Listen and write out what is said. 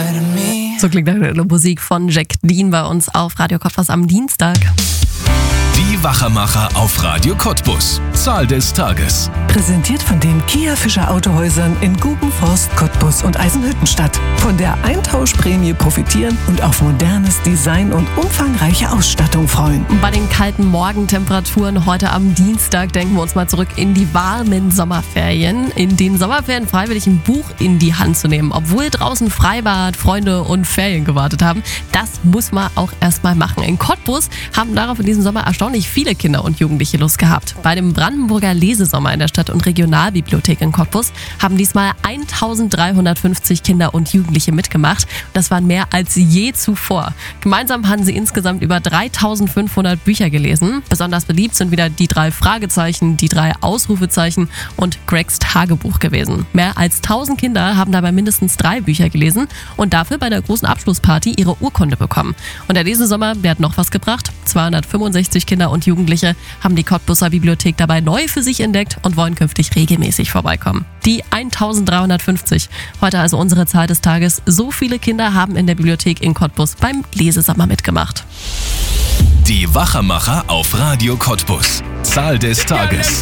So klingt eine Musik von Jack Dean bei uns auf Radio Cottbus am Dienstag. Die Wachermacher auf Radio Cottbus. Zahl des Tages. Präsentiert von den Kia Fischer Autohäusern in Gubenforst, Cottbus und Eisenhüttenstadt. Von der Eintauschprämie profitieren und auf modernes Design und umfangreiche Ausstattung freuen. Bei den kalten Morgentemperaturen heute am Dienstag denken wir uns mal zurück in die warmen Sommerferien. In den Sommerferien freiwillig ein Buch in die Hand zu nehmen, obwohl draußen Freibad, Freunde und Ferien gewartet haben, das muss man auch erstmal machen. In Cottbus haben darauf in diesem Sommer erstaunlich viele Kinder und Jugendliche Lust gehabt. Bei dem Brandenburger Lesesommer in der Stadt- und Regionalbibliothek in Cottbus haben diesmal 1350 Kinder und Jugendliche mitgemacht. Das waren mehr als je zuvor. Gemeinsam haben sie insgesamt über 3500 Bücher gelesen. Besonders beliebt sind wieder die 3 Fragezeichen, die 3 Ausrufezeichen und Gregs Tagebuch gewesen. Mehr als 1000 Kinder haben dabei mindestens 3 Bücher gelesen und dafür bei der großen Abschlussparty ihre Urkunde bekommen. Und der Lesesommer, der hat noch was gebracht. 265 Kinder und Jugendliche haben die Cottbuser Bibliothek dabei neu für sich entdeckt und wollen künftig regelmäßig vorbeikommen. Die 1350. Heute also unsere Zahl des Tages. So viele Kinder haben in der Bibliothek in Cottbus beim Lesesommer mitgemacht. Die Wachermacher auf Radio Cottbus. Zahl des Tages.